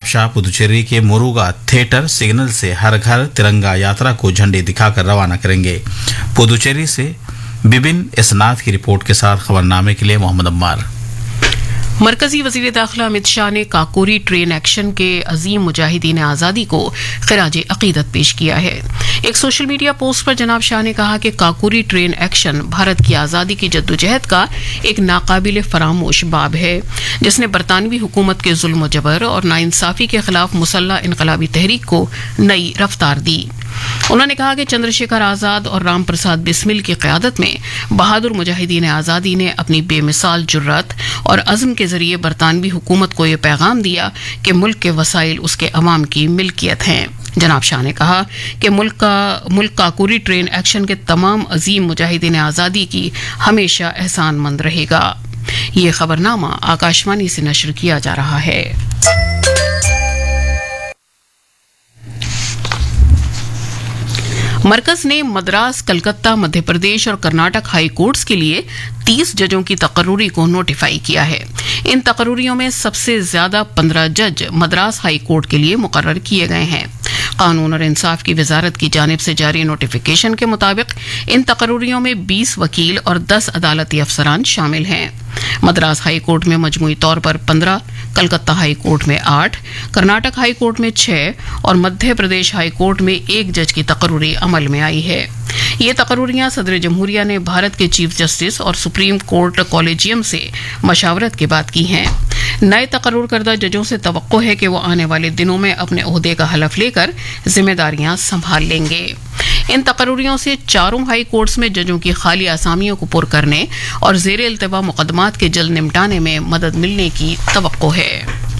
शाह पुदुचेरी के Muruga theatre signal से हर घर तिरंगा यात्रा को झंडी दिखाकर रवाना करेंगे। पुदुचेरी से बिबिन इसनाथ की रिपोर्ट के साथ खबरनामे के लिए मोहम्मद अम्मार। मरकजी वजीर दाखिला अमित शाह ने काकोरी ट्रेन एक्शन के अजीम मुजाहिदीन आज़ादी को खिराज अकीदत पेश किया है। एक सोशल मीडिया पोस्ट पर जनाब शाह ने कहा कि काकोरी ट्रेन एक्शन भारत की आज़ादी की जद्दोजहद का एक नाकाबिल फरामोश बाब है, जिसने बरतानवी हुकूमत के जुल्म जबर और नाइंसाफी के खिलाफ मुसल्लह इनकलाबी तहरीक को नई रफ्तार दी। उन्होंने कहा कि चंद्रशेखर आज़ाद और राम प्रसाद बिस्मिल की क़यादत में बहादुर मुजाहिदीन आज़ादी ने अपनी बेमिसाल जुर्रत और अज़्म के जरिए बरतानवी हुकूमत को ये पैगाम दिया कि मुल्क के वसाइल उसके अवाम की मिल्कियत हैं। जनाब शाह ने कहा कि मुल्क काकोरी ट्रेन एक्शन के तमाम अजीम मुजाहिदीन आज़ादी की हमेशा एहसानमंद रहेगा। ये खबरनामा आकाशवाणी से नशर किया जा रहा है। मरकज ने मद्रास, कलकत्ता, मध्य प्रदेश और कर्नाटक हाई कोर्ट्स के लिए 30 जजों की तकर्रूरी को नोटिफाई किया है। इन तकर्रूरियों में सबसे ज्यादा 15 जज मद्रास हाई कोर्ट के लिए मुकर्रर किए गए हैं। कानून और इंसाफ की वजारत की जानिब से जारी नोटिफिकेशन के मुताबिक इन तकर्रूरियों में 20 वकील और 10 अदालती अफसरान शामिल हैं। मद्रास हाई कोर्ट में मजमूई तौर पर 15, कलकत्ता हाई कोर्ट में 8, कर्नाटक हाई कोर्ट में 6 और मध्य प्रदेश हाई कोर्ट में 1 जज की तकर्रूरी अमल में आई है। ये तकर्रूरियां सदर जमहूरिया ने भारत के चीफ जस्टिस और सुप्रीम कोर्ट कॉलेजियम से मशावरत के बाद की हैं। नए तकर्रूर करदा जजों से तवक्को है कि वो आने वाले दिनों में अपने ओहदे का हलफ लेकर जिम्मेदारियां संभाल लेंगे। इन तकर्रूरियों से चारों हाई कोर्ट्स में जजों की खाली आसामियों को पुर करने और जेर इल्तिवा मुकदमात के जल्द निपटाने में मदद मिलने की तवक्को है।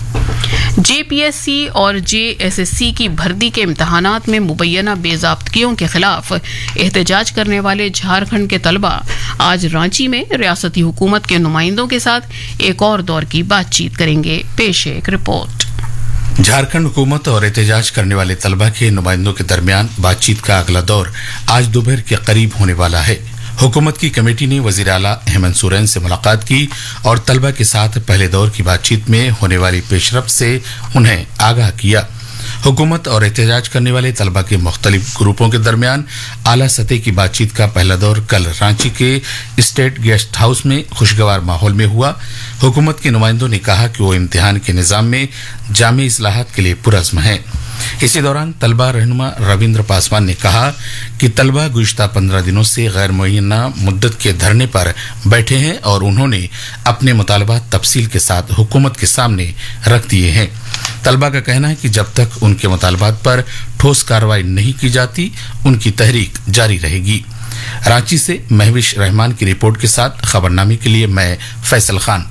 जेपीएससी और जेएसएससी की भर्ती के इम्तहानात में मुबैना बेज़ाब्तगियों के खिलाफ एहतजाज करने वाले झारखंड के तलबा आज रांची में रियासती हुकूमत के नुमाइंदों के साथ एक और दौर की बातचीत करेंगे। पेश है एक रिपोर्ट। झारखंड हुकूमत और एहतजाज करने वाले तलबा के नुमाइंदों के दरमियान बातचीत का अगला दौर आज दोपहर के करीब होने वाला है। हुकूमत की कमेटी ने वजीर आला हेमंत सोरेन से मुलाकात की और तलबा के साथ पहले दौर की बातचीत में होने वाली पेशरफ्त से उन्हें आगाह किया। हुकूमत और एहतजाज करने वाले तलबा के मुख्तलिफ ग्रुपों के दरमियान आला सतह की बातचीत का पहला दौर कल रांची के स्टेट गेस्ट हाउस में खुशगवार माहौल में हुआ। हुकूमत के नुमाइंदों ने कहा कि वो इम्तिहान के निज़ाम में जामी इस्लाहात के लिए पुरज़्म हैं। इसी दौरान तलबा रहनुमा रविंद्र पासवान ने कहा कि तलबा गुज़िश्ता 15 दिनों से गैर मुअय्यना मुद्दत के धरने पर बैठे हैं और उन्होंने अपने मुतालबात तफसील के साथ हुकूमत के सामने रख दिए हैं। तलबा का कहना है कि जब तक उनके मुतालबात पर ठोस कार्रवाई नहीं की जाती उनकी तहरीक जारी रहेगी। रांची से महविश रहमान की रिपोर्ट के साथ खबरनामे के लिए मैं फैसल खान।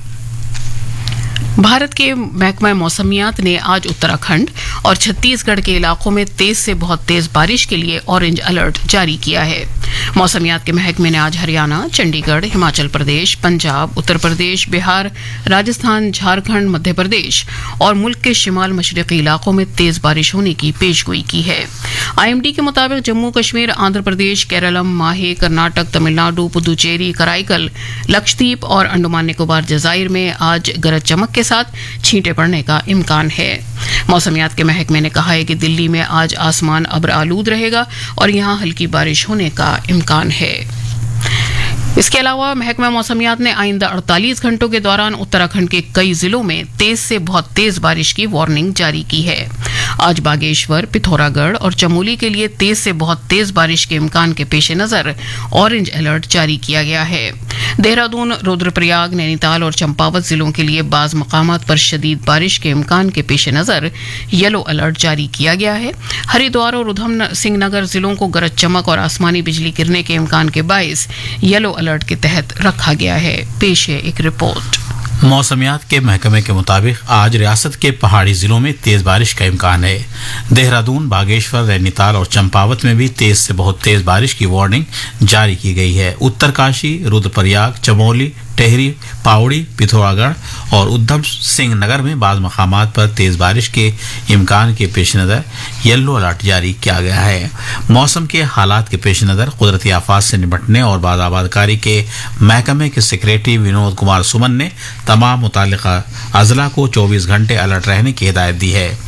भारत के महकमा मौसमियात ने आज उत्तराखंड और छत्तीसगढ़ के इलाकों में तेज से बहुत तेज बारिश के लिए ऑरेंज अलर्ट जारी किया है। मौसमियात के महकमे ने आज हरियाणा, चंडीगढ़, हिमाचल प्रदेश, पंजाब, उत्तर प्रदेश, बिहार, राजस्थान, झारखंड, मध्य प्रदेश और मुल्क के शिमाल मशरकी इलाकों में तेज बारिश होने की पेशगोई की है। आईएमडी के मुताबिक जम्मू कश्मीर, आंध्र प्रदेश, केरलम, माहे, कर्नाटक, तमिलनाडु, पुदुचेरी, कराईकल, लक्षद्वीप और अंडमान निकोबार जजायर में आज गरज चमक के साथ छींटे पड़ने का इम्कान है। मौसमियात के महकमे ने कहा है कि दिल्ली में आज आसमान अब्र आलूद रहेगा और यहां हल्की बारिश होने का इम्कान है। इसके अलावा महकमा मौसमियात ने आइंदा 48 घंटों के दौरान उत्तराखंड के कई जिलों में तेज से बहुत तेज बारिश की वार्निंग जारी की है। आज बागेश्वर, पिथौरागढ़ और चमोली के लिए तेज से बहुत तेज बारिश के इम्कान के पेश नज़र ऑरेंज अलर्ट जारी किया गया है। देहरादून, रुद्रप्रयाग, नैनीताल और चंपावत जिलों के लिए बाज़ मकामात पर शदीद बारिश के इम्कान के पेश नज़र येलो अलर्ट जारी किया गया है। हरिद्वार और उधम सिंह नगर जिलों को गरज चमक और आसमानी बिजली गिरने के इम्कान के बायस येलो अलर्ट के तहत रखा गया है। पेश है एक रिपोर्ट। मौसमियात के महकमे के मुताबिक आज रियासत के पहाड़ी जिलों में तेज बारिश का इम्कान है। देहरादून, बागेश्वर, नैनीताल और चंपावत में भी तेज से बहुत तेज बारिश की वार्निंग जारी की गई है। उत्तरकाशी, रुद्रप्रयाग, चमोली, टेहरी, पावड़ी, पिथौरागढ़ और उधम सिंह नगर में बाज़ मकामात पर तेज बारिश के इम्कान के पेश नज़र येलो अलर्ट जारी किया गया है। मौसम के हालात के पेश नज़र कुदरती आफात से निपटने और बाज़ आबादकारी के महकमे के सेक्रेटरी विनोद कुमार सुमन ने तमाम मुताल्लिका अजला को 24 घंटे अलर्ट रहने की हिदायत दी है।